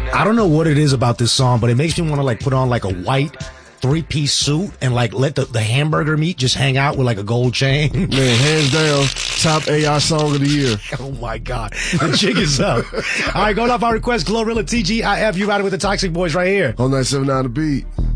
I don't know what it is about this song, but it makes me want to like put on like a white 3-piece suit and like let the hamburger meat just hang out with like a gold chain. Man, hands down, top AI song of the year. Oh my God. The jig is up. All right, going off our request, Glorilla TGIF, you riding with the Toxic Boys right here. On 97.9 The Beat.